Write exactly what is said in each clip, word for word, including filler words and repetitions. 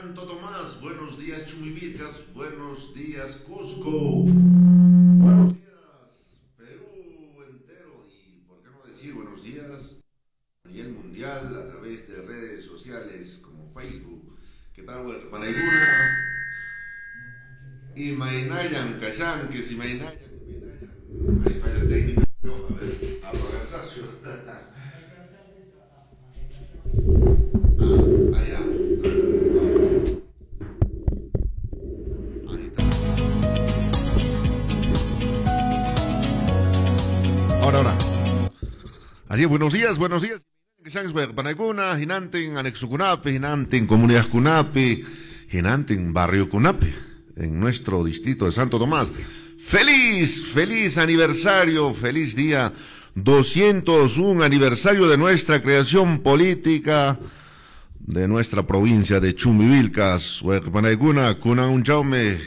Santo Tomás, buenos días Chumivicas, buenos días Cusco, buenos días Perú entero y por qué no decir buenos días a nivel mundial a través de redes sociales como Facebook. ¿Qué tal, güey? Panaiguna y Mainayan, Cayán, que si Mainayan, Mainayan. Ahí falla técnico, a ver, apagar Sacio. Ah, allá. Ahora, ahora. Así, buenos días, buenos días. Panaiguna, Jinanten, Anexo Cunape, Jinanten, Comunidad Cunape, Jinanten, Barrio Cunape, en nuestro distrito de Santo Tomás. ¡Feliz, feliz aniversario, feliz día! doscientos uno aniversario de nuestra creación política, de nuestra provincia de Chumbivilcas, Panaiguna, Kunan Unchaume,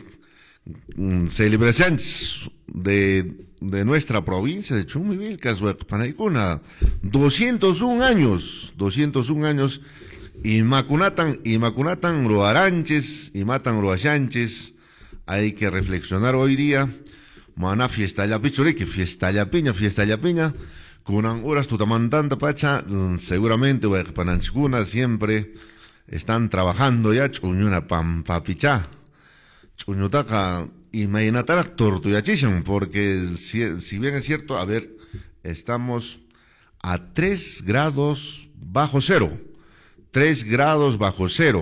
celebraciones de, de nuestra provincia de Chumbivilcas, Panaiguna, doscientos uno años, doscientos uno años, y Macunatan, y Macunatan lo aranches, y matan lo achanches. Hay que reflexionar hoy día. Mana fiesta ya pichurique, fiesta ya piña, fiesta ya piña. Kunan horas tutamantanta pacha, seguramente Pananchikuna siempre están trabajando ya, chuñuna pampa picha. Chuñutaka y mainatarak tortuyachishan, porque si, si bien es cierto, a ver, estamos a tres grados bajo cero. tres grados bajo cero.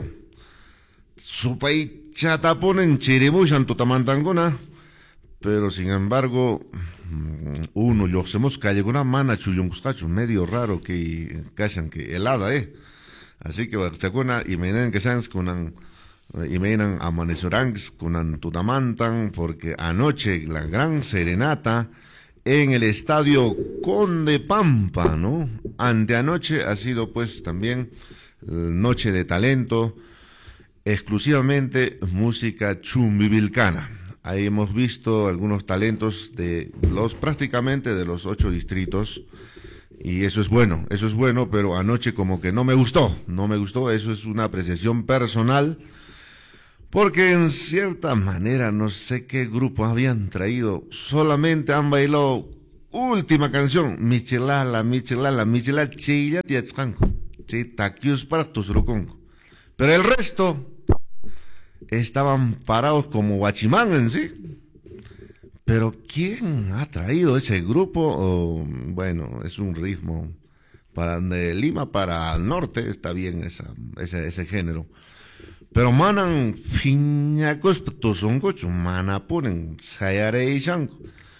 Supay chataponen chirimushan tutamantanguna. Pero sin embargo, uno, yo hacemos calle con una mana chuyungustacho, medio raro que callan que helada, eh. Así que se acuerdan, y me digan que sean con y me digan amanecerans con tutamantan, porque anoche la gran serenata en el estadio Conde Pampa, ¿no? Anteanoche ha sido pues también noche de talento, exclusivamente música chumbivilcana. Ahí hemos visto algunos talentos de los prácticamente de los ocho distritos y eso es bueno, eso es bueno, pero anoche como que no me gustó, no me gustó, eso es una apreciación personal, porque en cierta manera no sé qué grupo habían traído, solamente han bailado última canción, Michelala, Michelala, Michelala, Chilla, Tiatzcanco, Taquius para Tusroconco, pero el resto estaban parados como guachimán en sí. Pero ¿quién ha traído ese grupo? Oh, bueno, es un ritmo para de Lima para el norte, está bien esa, ese, ese género. Pero manan fiñacos tosongocho, manapunen, sayare y shanco.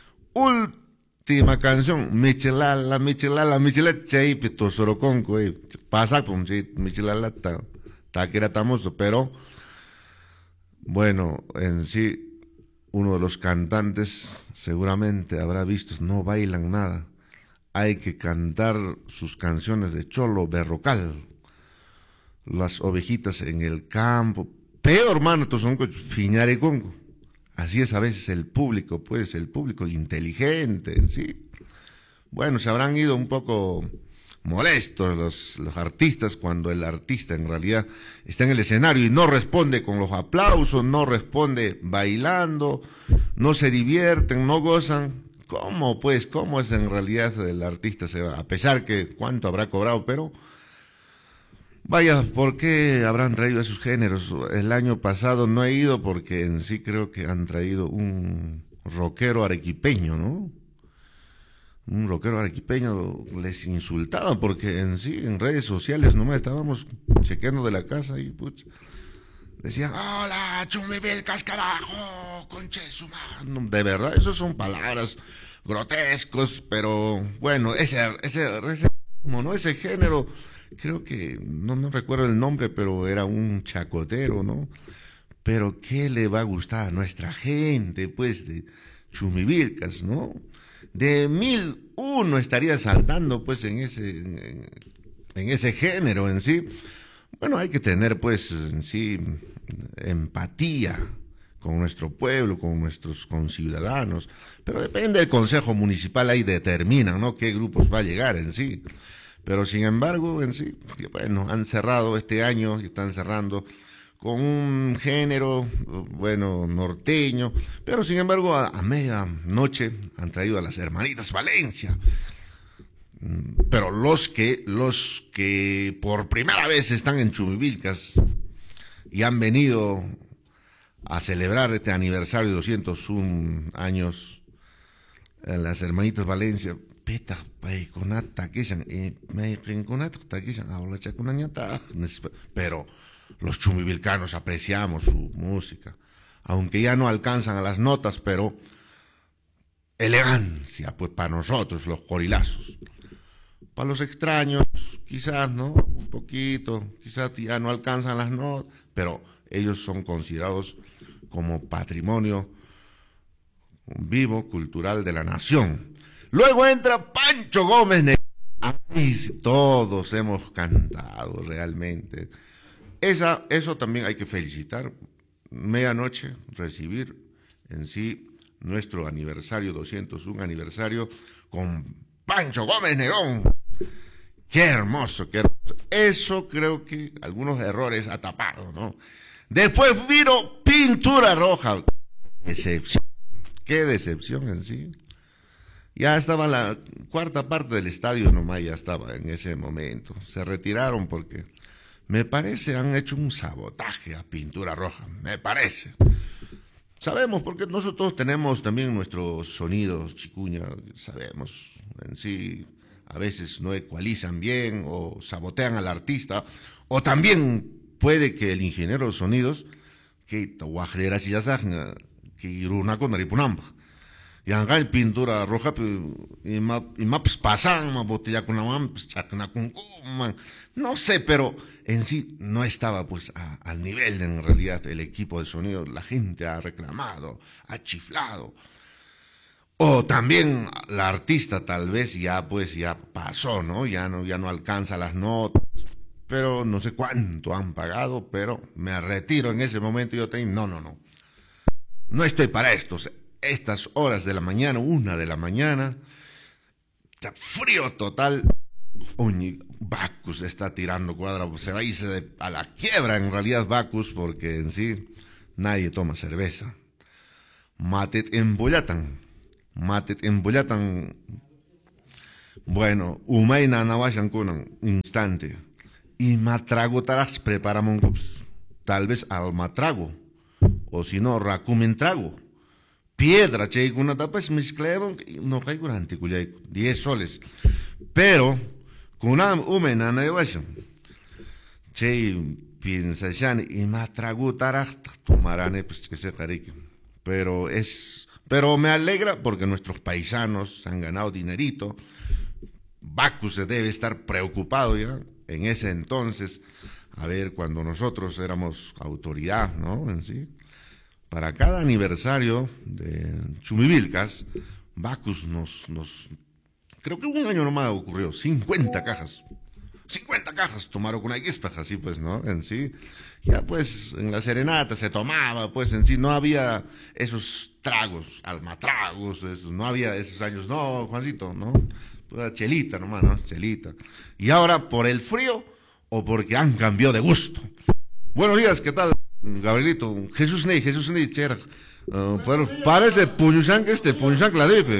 Última canción, Michelala, Michelala, Michelala, cheipe tosoroconco, eh. Pasa con Michelala, ta, taquera tamoso, pero bueno, en sí, uno de los cantantes seguramente habrá visto, no bailan nada. Hay que cantar sus canciones de cholo berrocal. Las ovejitas en el campo. Peor, hermano, son fiñare congo. Así es a veces el público, pues, el público inteligente, ¿sí? Bueno, se habrán ido un poco molestos los, los artistas cuando el artista en realidad está en el escenario y no responde con los aplausos, no responde bailando, no se divierten, no gozan. ¿Cómo pues? ¿Cómo es en realidad el artista? Se va, a pesar que cuánto habrá cobrado, pero vaya, ¿por qué habrán traído esos géneros? El año pasado no he ido porque en sí creo que han traído un rockero arequipeño, ¿no? Un rockero arequipeño, les insultaban porque en sí, en redes sociales nomás estábamos chequeando de la casa y putz, decían, hola, Chumbivilcas, carajo, conche su madre. De verdad, esas son palabras grotescos, pero bueno, ese, ese, ese, como no, ese género, creo que, no, no recuerdo el nombre, pero era un chacotero, ¿no? Pero ¿qué le va a gustar a nuestra gente, pues, de Chumbivilcas, ¿no? De mil uno estaría saltando pues en ese en, en ese género en sí. Bueno, hay que tener pues en sí empatía con nuestro pueblo, con nuestros conciudadanos, pero depende del consejo municipal, ahí determinan, ¿no?, qué grupos va a llegar en sí. Pero sin embargo, en sí, bueno, han cerrado este año y están cerrando con un género, bueno, norteño, pero sin embargo a, a medianoche han traído a las hermanitas Valencia. Pero los que, los que por primera vez están en Chumivilcas y han venido a celebrar este aniversario de doscientos un años, en las hermanitas Valencia, peta, paiconata, pero los chumivilcanos apreciamos su música, aunque ya no alcanzan a las notas, pero elegancia, pues para nosotros, los corilazos. Para los extraños, quizás, ¿no? Un poquito, quizás ya no alcanzan las notas, pero ellos son considerados como patrimonio vivo, cultural de la nación. Luego entra Pancho Gómez. Ay, todos hemos cantado realmente. Esa, eso también hay que felicitar. Medianoche, recibir en sí nuestro aniversario, doscientos un aniversario, con Pancho Gómez Negón. Qué hermoso, qué hermoso. Eso creo que algunos errores ha tapado, ¿no? Después vino Pintura Roja. Decepción. Qué decepción en sí. Ya estaba la cuarta parte del estadio nomás, ya estaba en ese momento. Se retiraron porque, me parece, han hecho un sabotaje a Pintura Roja. Me parece. Sabemos, porque nosotros tenemos también nuestros sonidos, chicuña, sabemos en sí. A veces no ecualizan bien o sabotean al artista, o también puede que el ingeniero de sonidos que guajera si ya saben que iruna con maripunamba y haga Pintura Roja y maps pasan ma botella con la chacna con no sé, pero en sí no estaba pues a, al nivel de, en realidad, el equipo de sonido. La gente ha reclamado, ha chiflado. O también la artista tal vez ya pues ya pasó, ¿no? Ya no, ya no alcanza las notas, pero no sé cuánto han pagado, pero me retiro en ese momento y yo tengo, no, no, no. No estoy para esto. Estas horas de la mañana, una de la mañana, frío total. Uy, Bacus está tirando cuadra, se va a irse de, a la quiebra en realidad Bacus, porque en sí nadie toma cerveza. Matet en Boyatán. Matet en Boyatan. Bueno, umayna nawashan kunan instante. Y matrago taras preparamos tal vez al matrago. O si no, racumen trago. Piedra, che, kuna tapas mezclaron, no hay durante cuyay, diez soles. Pero, kuna umena nawashan. Che, piensa ya, y matrago taras, tomarán, pues que se carique. Pero es. Pero me alegra porque nuestros paisanos han ganado dinerito. Bacus se debe estar preocupado ya en ese entonces, a ver, cuando nosotros éramos autoridad, ¿no? En sí, para cada aniversario de Chumivilcas, Bacus nos, nos, creo que un año nomás ocurrió, cincuenta cajas. cincuenta cajas tomaron con una guispa, así pues, ¿no? En sí, ya pues en la serenata se tomaba, pues en sí no había esos tragos, almatragos, esos, no había esos años, no, Juancito, ¿no? Pura chelita nomás, ¿no? Chelita. Y ahora por el frío o porque han cambiado de gusto. Buenos días, ¿qué tal, Gabrielito? Jesús Ney, Jesús Ney, chera. Uh, pero parece Puñusan que este, Puñusan Cladepe.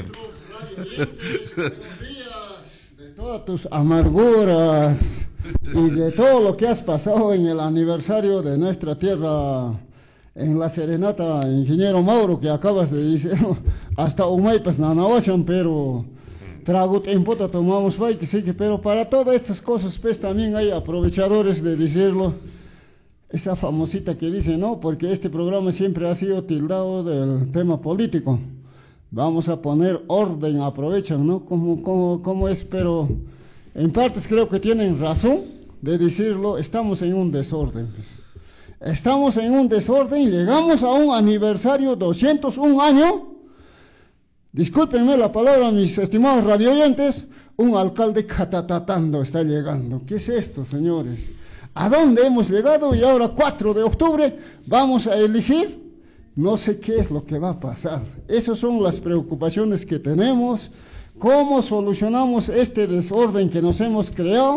Todas tus amarguras y de todo lo que has pasado en el aniversario de nuestra tierra en la serenata, ingeniero Mauro, que acabas de decir, hasta Umaipas Nanawashan, pero trago tiempo tomamos fai que sí, pero para todas estas cosas pues también hay aprovechadores de decirlo, esa famosita que dice, no, porque este programa siempre ha sido tildado del tema político. Vamos a poner orden, aprovechan, ¿no? Como, como, como es, pero en partes creo que tienen razón de decirlo, estamos en un desorden. Estamos en un desorden, llegamos a un aniversario, doscientos un años, discúlpenme la palabra, mis estimados radioyentes, un alcalde catatatando está llegando. ¿Qué es esto, señores? ¿A dónde hemos llegado? Y ahora, cuatro de octubre, vamos a elegir. No sé qué es lo que va a pasar. Esas son las preocupaciones que tenemos. ¿Cómo solucionamos este desorden que nos hemos creado?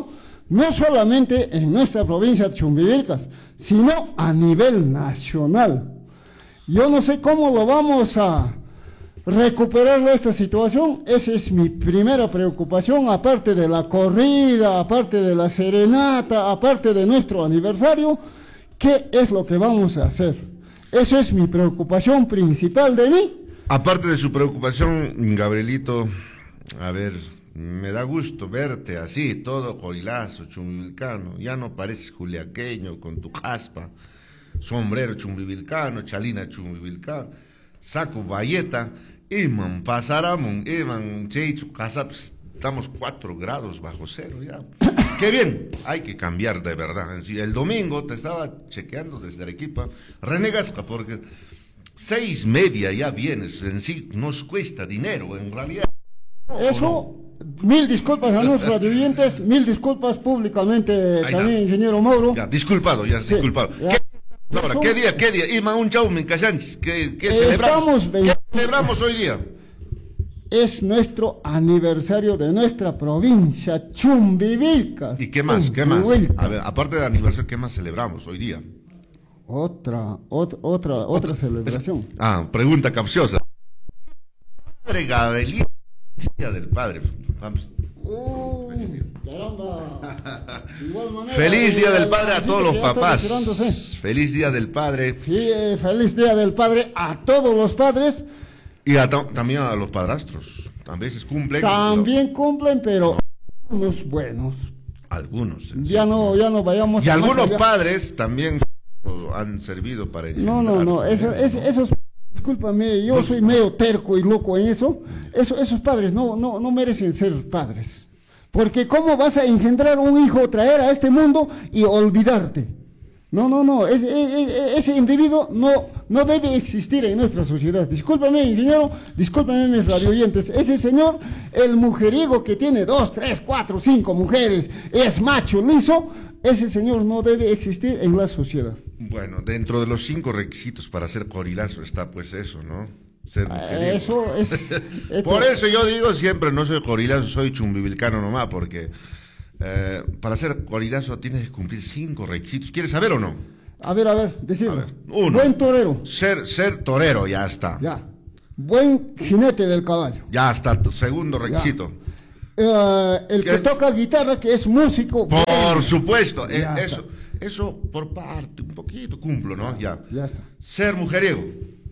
no solamente en nuestra provincia de Chumbivilcas, sino a nivel nacional. Yo no sé cómo lo vamos a recuperar esta situación. Esa es mi primera preocupación, aparte de la corrida, aparte de la serenata, aparte de nuestro aniversario. ¿Qué es lo que vamos a hacer? Esa es mi preocupación principal de mí. Aparte de su preocupación, Gabrielito, a ver, me da gusto verte así, todo corilazo, chumbivilcano. Ya no pareces juliaqueño con tu caspa, sombrero chumbivilcano, chalina chumbivilcano, saco bayeta, iman pasaramon, iman cheichu, casa, pues, estamos cuatro grados bajo cero ya. ¡Qué bien! Hay que cambiar de verdad. El domingo te estaba chequeando desde Arequipa, renegasca, porque seis media ya vienes, en sí nos cuesta dinero, en realidad. Eso, no. Mil disculpas a nuestros radioyentes, mil disculpas públicamente Ahí también, está. ingeniero Mauro. Ya, disculpado, ya, Sí, disculpado. ya. ¿Qué, ahora, ¿qué día, qué día? Ima un chau, me callanchis, ¿qué, qué Estamos celebramos? de- ¿Qué celebramos hoy día? Es nuestro aniversario de nuestra provincia, Chumbivilcas. ¿Y qué más? ¿Qué más? Chumbivilcas. A ver, aparte del aniversario, ¿qué más celebramos hoy día? Otra, ot- otra, otra celebración. Ah, pregunta capciosa. Padre Gabrielito, día del padre. Vamos. Uh, caramba. De igual manera, Feliz día del el padre a Juancito todos los que ya está papás. retirándose. Feliz día del padre Sí, eh, feliz día del padre a todos los padres. y a ta- también a los padrastros. A veces cumplen. También cumplen, pero unos buenos. pero algunos. en Ya sí. no, ya no vayamos Y a más algunos allá. padres también han servido para No, no, engendrar. no, eso, es- esos, discúlpame, yo No, soy medio terco y loco en eso. Eso esos padres no, no, no merecen ser padres. Porque ¿cómo vas a engendrar un hijo, traer a este mundo y olvidarte? No, no, no, ese, ese, ese individuo no, no debe existir en nuestra sociedad. Discúlpame, ingeniero, discúlpame mis radioyentes. Ese señor, el mujeriego que tiene dos, tres, cuatro, cinco mujeres, es macho liso, ese señor no debe existir en la sociedad. Bueno, dentro de los cinco requisitos para ser corilazo está pues eso, ¿no? Ser mujeriego. Eso es... Por eso yo digo siempre, no soy corilazo, soy chumbivilcano nomás, porque eh, para ser corilazo tienes que cumplir cinco requisitos. ¿Quieres saber o no? A ver, a ver, decirlo. A ver, uno. Buen torero, Ser, ser torero, ya está. ya. Buen jinete del caballo. Ya está, tu segundo requisito. Eh, el ¿Qué? que toca guitarra, que es músico. Por bueno, supuesto, eh, Ya eso, eso por parte, un poquito cumplo, ¿no? Ya. Ya está. Ser mujeriego.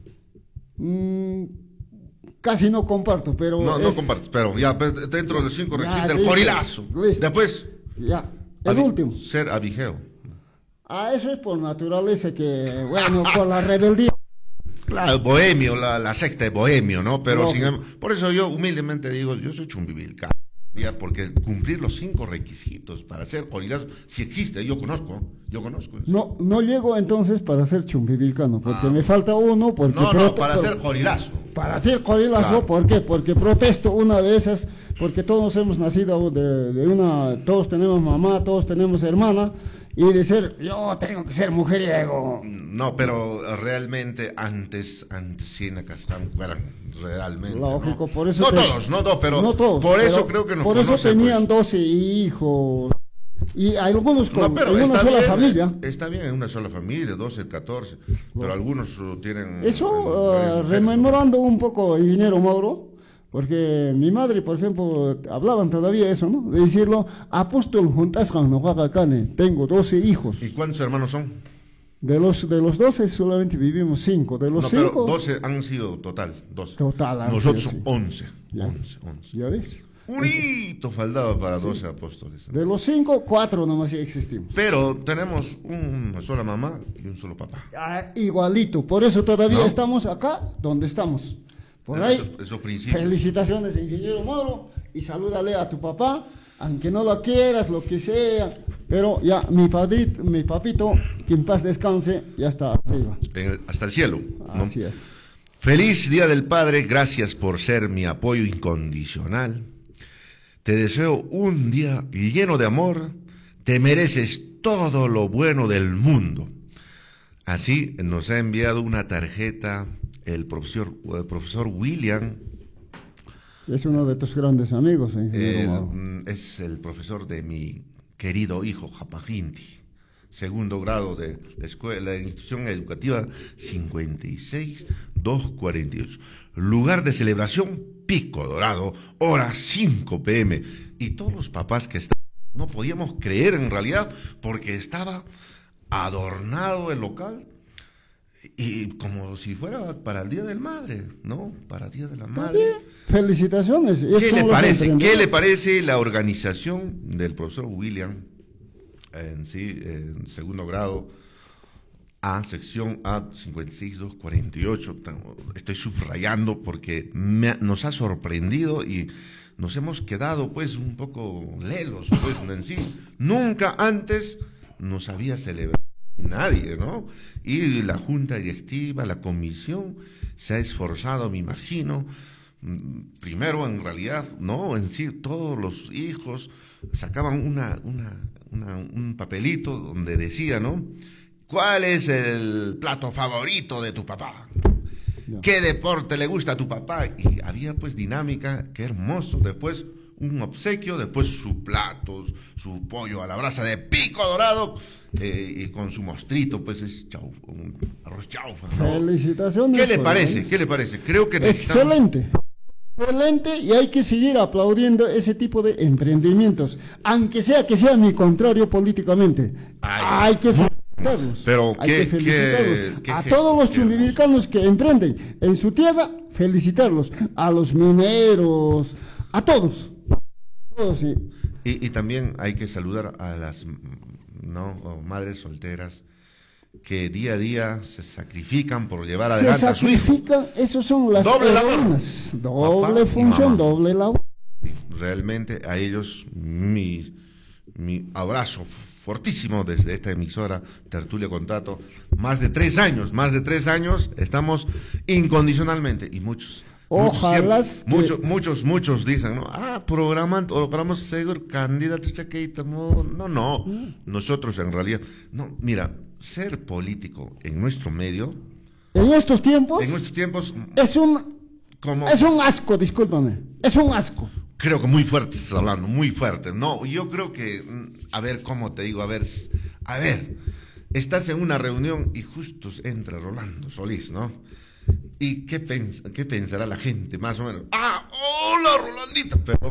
Mm, casi no comparto, pero. No, no es- compartes, pero ya, pues, dentro de los cinco Ya, requisitos del listo, corilazo. listo. Después, Ya. El abi- último. ser abigeo. Ah, eso es por naturaleza que, bueno, por la rebeldía. Claro, bohemio, la, la secta de bohemio, ¿no? Pero No. sin em- por eso yo humildemente digo, yo soy chumbivilcano. Ya, porque cumplir los cinco requisitos para ser corilazo, si existe, yo conozco, yo conozco. eso. No, no llego entonces para ser chumbivilcano, porque Ah. me falta uno, porque No, no, prote- para ser corilazo. Para ser corilazo, Claro. ¿por qué? Porque protesto una de esas, porque todos hemos nacido de, de una, todos tenemos mamá, todos tenemos hermana, y de ser, yo tengo que ser mujeriego. No, pero realmente antes, antes Siena Cascán eran realmente. Lógico, ¿no? por eso No te- todos, no, no, pero no todos, por eso pero creo que nos por eso conoce, tenían pues. doce hijos, y algunos con, No, pero en una está sola bien, familia. eh, Está bien en una sola familia, doce, catorce, pero algunos uh, tienen... Eso, eh, uh, varias mujeres, rememorando un poco, ingeniero Mauro, porque mi madre, por ejemplo, hablaban todavía eso, ¿no? De decirlo, apóstol juntascan no Huacacane, tengo doce hijos. ¿no? ¿Y cuántos hermanos son? De los, de los doce solamente vivimos cinco. De los No, pero cinco, doce han sido total, doce. total. han Nosotros sido, sí. once, Ya. once, once. ¿Ya ves? Un hito faltaba para doce apóstoles. De los cinco, cuatro nomás ya existimos. Pero tenemos una sola mamá y un solo papá. Ah, igualito, por eso todavía ¿No? estamos acá donde estamos. Por ahí, Esos, esos principios. felicitaciones, ingeniero Mauro, y salúdale a tu papá, aunque no lo quieras, lo que sea, pero ya mi padrito, mi papito, que en paz descanse, ya está arriba. En el- hasta el cielo. ¿no? Así es. Feliz Día del Padre, gracias por ser mi apoyo incondicional. Te deseo un día lleno de amor, te mereces todo lo bueno del mundo. Así nos ha enviado una tarjeta el profesor, el profesor William, Es uno de tus grandes amigos, ingeniero eh, Mauro. mm, es el profesor de mi querido hijo Japaginti, segundo grado de la escuela, de institución educativa cincuenta y seis doscientos cuarenta y ocho. Lugar de celebración, Pico Dorado, hora cinco pe eme. Y todos los papás que estaban, no podíamos creer en realidad, porque estaba adornado el local, y como si fuera para el Día del Madre, ¿no? Para el Día de la Madre. Felicitaciones. ¿Qué le parece? ¿Qué le parece la organización del profesor William en sí, en segundo grado A, sección A cincuenta y seis doscientos cuarenta y ocho? Estoy subrayando porque me, nos ha sorprendido y nos hemos quedado pues un poco lelos pues en sí. Nunca antes nos había celebrado nadie, ¿no? Y la junta directiva, la comisión se ha esforzado, me imagino. Primero, en realidad, no, en sí, todos los hijos sacaban una, una, una, un papelito donde decía, ¿no? ¿Cuál es el plato favorito de tu papá? ¿Qué deporte le gusta a tu papá? Y había pues dinámica, qué hermoso. Después un obsequio, después sus platos, su pollo a la brasa de Pico Dorado, eh, y con su mostrito, pues es chau, un arroz chaufa, ¿no? Felicitaciones. ¿Qué le parece? ¿Qué le parece? Creo que necesitamos... Excelente. Excelente, y hay que seguir aplaudiendo ese tipo de emprendimientos, aunque sea que sea mi contrario políticamente. Ay, hay que felicitarlos. Pero hay qué, que felicitarlos. Qué, qué a todos los chumbivilcanos que emprenden en su tierra, felicitarlos. A los mineros, a todos. todos sí. y, y también hay que saludar a las no madres solteras que día a día se sacrifican por llevar adelante a su hijo. Se sacrifican, esos son las doble heroínas, doble función, doble labor. Realmente a ellos mi, mi abrazo fortísimo desde esta emisora Tertulia con Tato. Más de tres años, más de tres años estamos incondicionalmente, y muchos Ojalá muchos, que... muchos, muchos, muchos dicen, ¿no? Ah, programan, programamos seguro candidato chaqueita, no, no, no. Nosotros en realidad, no, mira, ser político en nuestro medio, en estos tiempos, en nuestros tiempos, es un, como, es un asco, discúlpame, es un asco. Creo que muy fuerte estás hablando, muy fuerte. No, yo creo que, a ver, ¿cómo te digo? A ver, a ver, estás en una reunión y justo entra Rolando Solís, ¿no? ¿Y qué, pens qué pensará la gente, más o menos? ¡Ah, hola, Rolandita! Pero,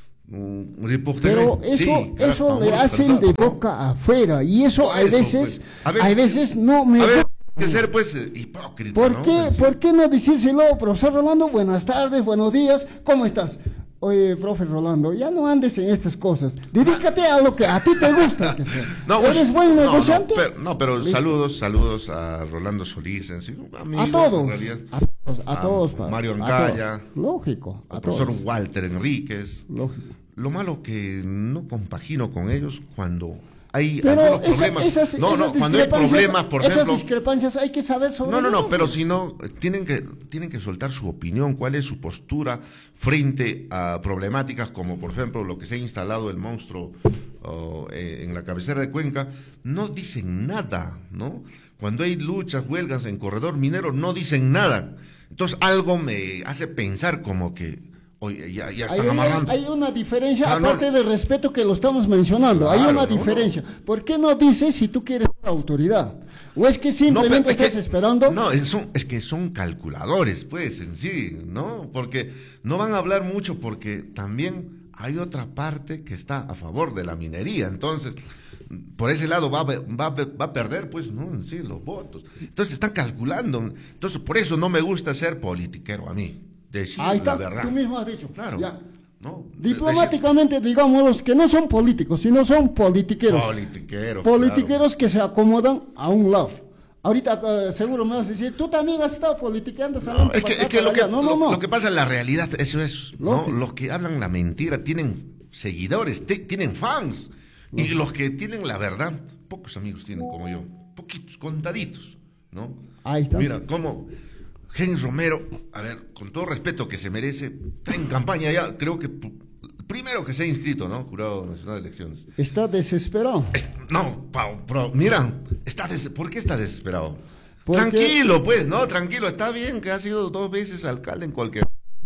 um, pero eso, sí, eso le hacen de boca afuera, y eso hay veces, pues, a veces, hay veces no me... A ver, hay que ser, pues, hipócrita, ¿Por ¿no? qué, ¿por qué no decírselo, profesor Rolando? Buenas tardes, buenos días, ¿cómo estás? Oye, profe Rolando, ya no andes en estas cosas. Dedícate a lo que a ti te gusta. Que sea. No, ¿Eres pues, buen no, negociante? No, pero, no, pero ¿listo? saludos, saludos a Rolando Solís, en sí, amigo, a todos, en realidad, a todos, a, a todos, Mario Ancaya, a todos. Lógico, al profesor Walter Enríquez. Lógico. Lo malo que no compagino con ellos cuando hay pero algunos esa, problemas. Esas, no, esas no, cuando hay problemas, por esas ejemplo. Esas discrepancias hay que saber sobre. No, no, no, pero si no, tienen que, tienen que soltar su opinión, cuál es su postura frente a problemáticas como, por ejemplo, lo que se ha instalado el monstruo oh, eh, en la cabecera de Cuenca. No dicen nada, ¿no? Cuando hay luchas, huelgas en corredor minero, no dicen nada. Entonces, algo me hace pensar como que. Oye, ya, ya están hay, amarrando. Hay una diferencia, ah, aparte no, de respeto que lo estamos mencionando, claro, hay una no, diferencia. No. ¿Por qué no dices si tú quieres ser autoridad? ¿O es que simplemente no, es estás que, esperando? No, es, son, es que son calculadores, pues, en sí, ¿no? Porque no van a hablar mucho porque también hay otra parte que está a favor de la minería. Entonces, por ese lado va, va, va a perder, pues, ¿no? En sí, los votos. Entonces, están calculando. Entonces, por eso no me gusta ser politiquero a mí. Decir ahí está, la verdad. Tú mismo has dicho. Claro. Ya. No, diplomáticamente, decir... digamos, los que no son políticos, sino son politiqueros. Politiqueros. Politiqueros claro. que se acomodan a un lado. Ahorita uh, seguro me vas a decir, tú también has estado politiqueando. No, es que, es que, lo, que no, no, no. lo que pasa en la realidad, eso es, ¿no? Los que hablan la mentira tienen seguidores, te, tienen fans. Lógico. Y los que tienen la verdad, pocos amigos tienen como yo, poquitos, contaditos, ¿no? Ahí está. Mira, cómo... Henry Romero, a ver, con todo respeto que se merece, está en campaña ya, creo que primero que se ha inscrito, ¿no? Jurado Nacional de Elecciones. Está desesperado. Es, no, Pau, Pau, mira, está des, ¿por qué está desesperado? Porque... Tranquilo, pues, ¿no? Tranquilo, está bien que ha sido dos veces alcalde en cualquier...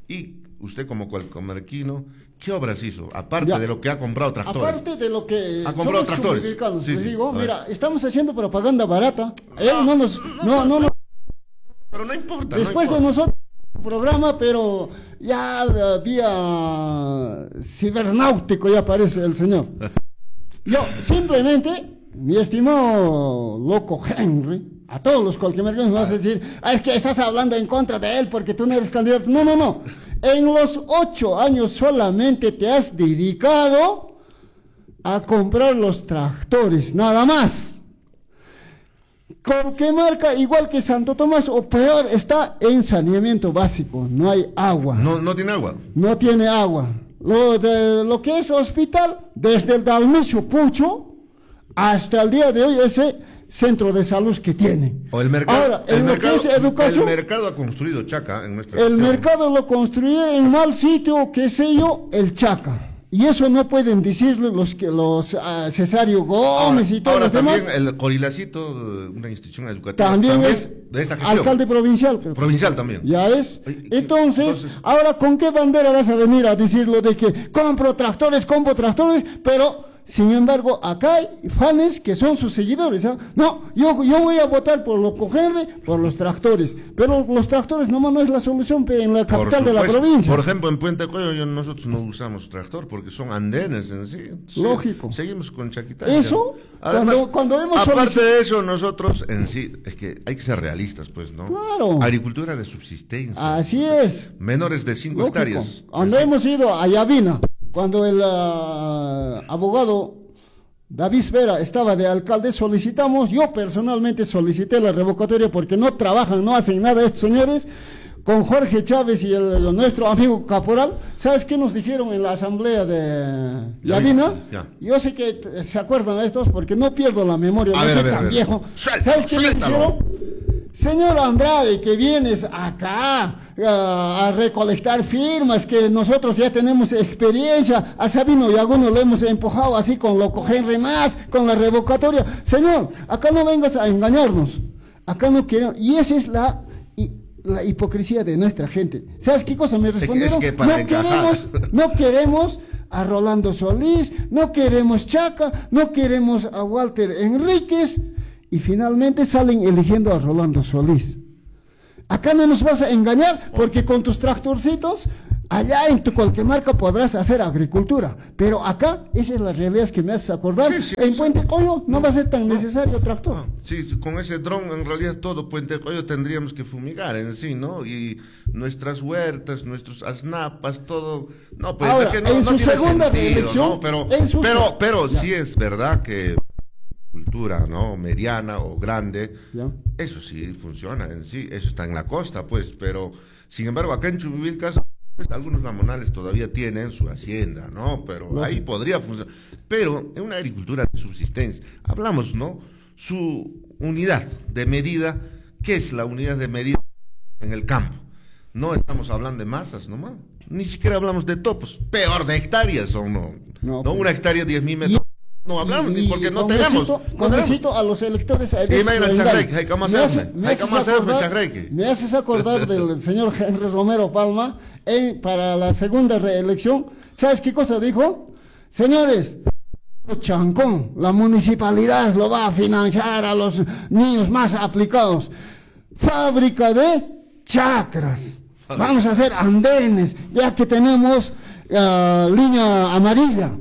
Y usted como cualcomerquino, ¿qué obras hizo? Aparte Ya. de lo que ha comprado tractores. Aparte de lo que Ha comprado somos tractores. chumbivilcanos, Sí, les sí, digo, a ver. mira, estamos haciendo propaganda barata. Él no nos, no, no, no, Pero no importa. después no de importa. nosotros programa, pero ya eh, vía cibernáutico ya aparece el señor. Yo simplemente, mi estimado loco Henry, a todos los cualquier me vas a decir, "Ah, es que estás hablando en contra de él porque tú no eres candidato". No, no, no. En los ocho años solamente te has dedicado a comprar los tractores, nada más. ¿Con qué marca? Igual que Santo Tomás, o peor, está en saneamiento básico, no hay agua. No, no tiene agua. No tiene agua. Lo, de, lo que es hospital, desde el Dalmicio Pucho hasta el día de hoy, ese centro de salud que tiene. O el mercado. Ahora, el en lo mercado, que es educación, el mercado ha construido Chaca en nuestra el región. mercado lo construyó en mal sitio, qué sé yo, el Chaca. Y eso no pueden decirlo los que los uh, Cesario Gómez Ahora, y todos ahora los también demás. el Corilacito, una institución educativa. También, es de esta gestión. alcalde provincial. creo. Provincial también. Ya es. Oye, Entonces, entonces- ahora, ¿con qué bandera vas a venir a decirlo de que compro tractores, compro tractores? Pero, sin embargo, acá hay fans que son sus seguidores. ¿ah? No, yo, yo voy a votar por lo cogerle, por los tractores. Pero los tractores nomás no es la solución pe, en la Por capital de la supuesto. provincia. Por ejemplo, en Puente Coyo yo- nosotros no usamos tractor porque son andenes en sí. Sí, Lógico. Seguimos con Chaquita. Eso, cuando- cuando hemos aparte solici- de eso, nosotros en sí, es que hay que ser realistas, pues, ¿no? Claro. Agricultura de subsistencia. Así es. Menores de cinco Lógico. hectáreas. Cuando Sí. hemos ido a Yavina, cuando el ah, abogado David Vera estaba de alcalde, solicitamos, yo personalmente solicité la revocatoria porque no trabajan, no hacen nada estos señores, con Jorge Chávez y el, el- nuestro amigo Caporal. ¿Sabes qué nos dijeron en la asamblea de Yavina? Ya. Yo sé que t- se acuerdan de estos porque no pierdo la memoria, A no ver, soy a ver, a tan ver. viejo. Suéltalo, ¿Sabes qué me suéltalo. dijeron? Señor Andrade, que vienes acá a, a recolectar firmas, que nosotros ya tenemos experiencia, a Sabino y a algunos lo hemos empujado así con lo Henry más, con la revocatoria. Señor, acá no vengas a engañarnos, acá no queremos, y esa es la, y, la hipocresía de nuestra gente. ¿Sabes qué cosa me respondieron? es que para no encajar. queremos, no queremos a Rolando Solís, no queremos Chaca, no queremos a Walter Enríquez. Y finalmente salen eligiendo a Rolando Solís. Acá no nos vas a engañar porque con tus tractorcitos, allá en tu cualquier marca podrás hacer agricultura. Pero acá, esa es la realidad que me haces acordar. Sí, sí, en sí. Puente Coyo no va a ser tan necesario tractor. Sí, sí, con ese dron en realidad todo Puente Coyo tendríamos que fumigar en sí, ¿no? Y nuestras huertas, nuestros asnapas, todo. No, pues Ahora, es que no, en no su tiene segunda sentido, reelección, ¿no? Pero, en su pero, se- pero Ya. sí es verdad que cultura, ¿no? Mediana o grande, ¿Ya? eso sí funciona en sí, eso está en la costa, pues, pero sin embargo acá en Chubivilcas pues, algunos mamonales todavía tienen su hacienda, ¿no? Pero Lógico. ahí podría funcionar. Pero en una agricultura de subsistencia, hablamos, ¿no? Su unidad de medida, ¿qué es la unidad de medida en el campo? No estamos hablando de masas nomás, ni siquiera hablamos de topos, peor de hectáreas son, ¿no? No, No, pues. una hectárea, diez mil metros. No hablamos, Y- ni porque y no con tenemos. besito- no con tenemos. besito a los electores. a veces Y me lo el engañan. chacreque, hay que Me hacerme, hace- hay me que haces hacerme, acordar- chacreque. me haces acordar del señor Henry Romero Palma en- para la segunda reelección. ¿Sabes qué cosa dijo? Señores, Chancón, la municipalidad lo va a financiar a los niños más aplicados. Fábrica de chacras. Vamos a hacer andenes, ya que tenemos ah, línea amarilla.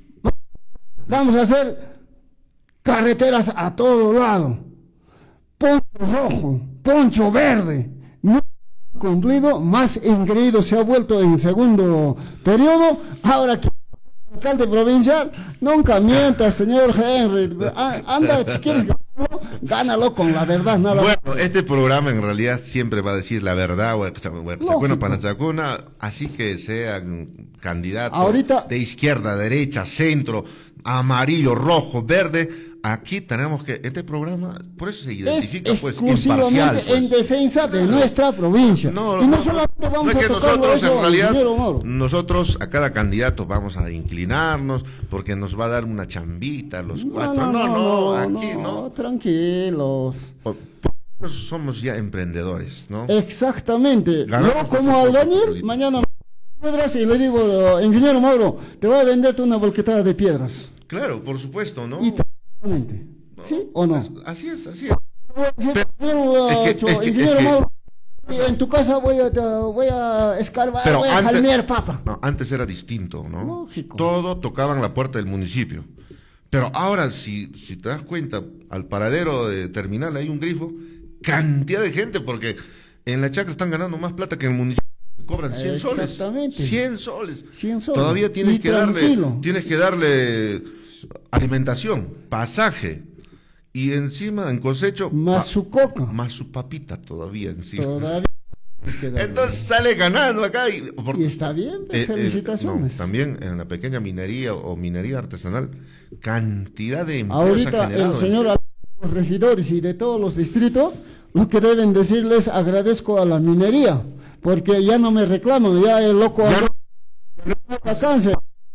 Vamos a hacer carreteras a todo lado. Poncho rojo, poncho verde. No ha cumplido, más engreído se ha vuelto en segundo periodo. Ahora que alcalde provincial, nunca mientas, señor Henry. Ah, Anda, si quieres ganarlo, gánalo con la verdad, nada más. Bueno, este programa en realidad siempre va a decir la verdad, Huaxacuna, Lógico. Panachacuna, así que sean candidatos Ahorita- de izquierda, derecha, centro, amarillo, rojo, verde. Aquí tenemos que, este programa, por eso se Es identifica pues exclusivamente imparcial. Pues. en defensa de nuestra provincia. No, y no, no, solamente no vamos es que a tocarlo nosotros eso, en realidad, ingeniero Moro. nosotros a cada candidato vamos a inclinarnos porque nos va a dar una chambita a los cuatro. No, no, aquí no. Tranquilos. Por- nosotros somos ya emprendedores, ¿no? Exactamente. Ganamos Yo como nuestro albañil, propio mañana piedras y le digo, ingeniero Mauro, te voy a venderte una volquetada de piedras. Claro, por supuesto, ¿no? Y totalmente. No, ¿Sí o no? es- así es, así es. Pero, es que- cho- es que- ingeniero es que- Mauro, en tu casa voy a, te- voy a escarbar, Pero voy a antes, jalmear papa. no, antes era distinto, ¿no? Lógico. Todo tocaban la puerta del municipio. Pero ahora, si, si te das cuenta, al paradero de terminal hay un grifo, cantidad de gente, porque en la chacra están ganando más plata que en el municipio. Cobran cien soles. Exactamente. cien soles. cien soles. Todavía tienes Y que darle, tranquilo. tienes que darle alimentación, pasaje. Y encima, en cosecho, Más pa- su coca. más su papita todavía encima. Todavía. tienes que darle. Entonces sale ganando acá. Y, por- Y está bien, eh, eh, felicitaciones. no, también en la pequeña minería o minería artesanal, cantidad de empleos ha Ahorita el generado, señor, ¿eh? a los regidores y de todos los distritos, lo que deben decirles, agradezco a la minería, porque ya no me reclaman, ya el loco Ya no- no vacancia,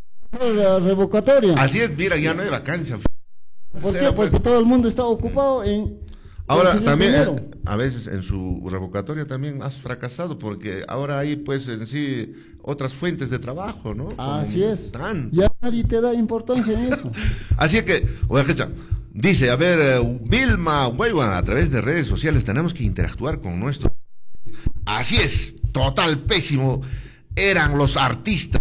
la revocatoria. Así es, mira, ya no hay vacancia. ¿Por O qué? sea, pues, Porque todo el mundo está ocupado en ahora conseguir también, dinero. eh, a veces en su revocatoria también has fracasado, porque ahora hay pues en sí otras fuentes de trabajo, ¿no? Como Así es. tanto. Ya nadie te da importancia en eso. Así que, oye, Jecha, dice, a ver, eh, Vilma Huaywan, a través de redes sociales tenemos que interactuar con nuestro. Así es, total pésimo. Eran los artistas.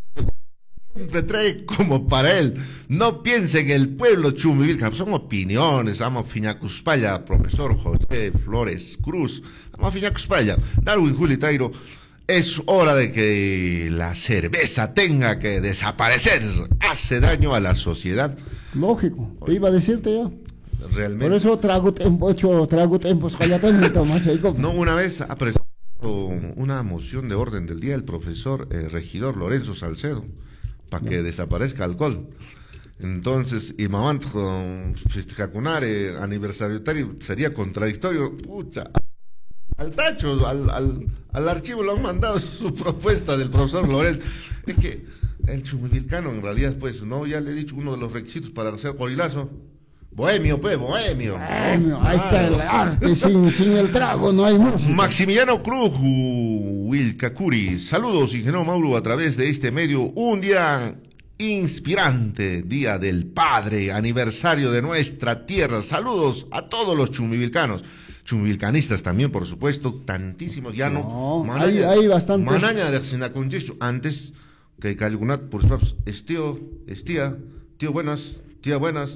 Siempre trae como para él. No piense en el pueblo Chumivilca. Son opiniones. Amo Fiñacuspalla, profesor José Flores Cruz. Amo Fiñacuspalla. Darwin Juli Tairo. Es hora de que la cerveza tenga que desaparecer. Hace daño a la sociedad. Lógico, te iba a decirte ya. Realmente. Por eso trago tiempo, hecho trago tiempo, Tomás. No, una vez ha presentado una moción de orden del día el profesor eh, regidor Lorenzo Salcedo para que desaparezca alcohol. Entonces, y mamá con festejacunare aniversario sería contradictorio. Pucha, al tacho, al, al, al archivo lo han mandado su propuesta del profesor Lorenzo. Es que el chumivilcano en realidad, pues, no, ya le he dicho uno de los requisitos para hacer gorilazo. Bohemio, pues, bohemio. Bohemio, ahí está el arte, sin, sin el trago no hay música. Maximiliano Cruz, Wilcacuri, saludos, ingeniero Mauro, a través de este medio, un día inspirante, Día del Padre, aniversario de nuestra tierra. Saludos a todos los chumivilcanos, chumivilcanistas también, por supuesto, tantísimos, ya no. No, hay- hay bastantes. Manaña de Xinaconyesu, antes que Calgunat, por supuesto, es tío, es tía, tío buenas, tía buenas.